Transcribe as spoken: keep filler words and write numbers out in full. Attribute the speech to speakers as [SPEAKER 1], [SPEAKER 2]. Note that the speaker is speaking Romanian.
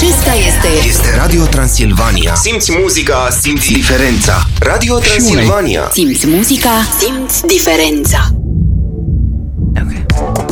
[SPEAKER 1] Acesta este
[SPEAKER 2] Este Radio Transilvania. Simți muzica, simți diferența. Radio Transilvania.
[SPEAKER 1] Simți muzica, simți diferența.